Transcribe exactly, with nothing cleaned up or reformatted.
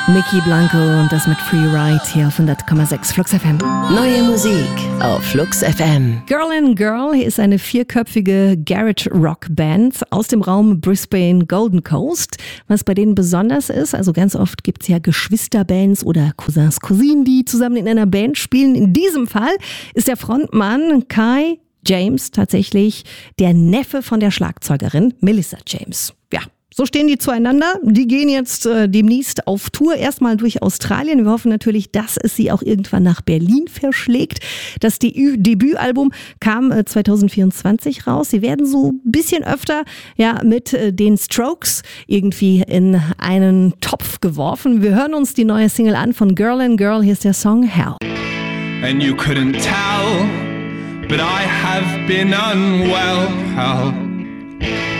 Mickey Blanco und das mit Free Ride hier auf hundert Komma sechs Flux F M. Neue Musik auf Flux F M. Girl and Girl ist eine vierköpfige Garage-Rock-Band aus dem Raum Brisbane Golden Coast. Was bei denen besonders ist, also ganz oft gibt es ja Geschwisterbands oder Cousins, Cousinen, die zusammen in einer Band spielen. In diesem Fall ist der Frontmann Kai James tatsächlich der Neffe von der Schlagzeugerin Melissa James. Ja. So stehen die zueinander. Die gehen jetzt äh, demnächst auf Tour, erstmal durch Australien. Wir hoffen natürlich, dass es sie auch irgendwann nach Berlin verschlägt. Das De- Debütalbum kam äh, zwanzig vierundzwanzig raus. Sie werden so ein bisschen öfter ja, mit äh, den Strokes irgendwie in einen Topf geworfen. Wir hören uns die neue Single an von Girl and Girl. Hier ist der Song Hell. And you couldn't tell, but I have been unwell, hell.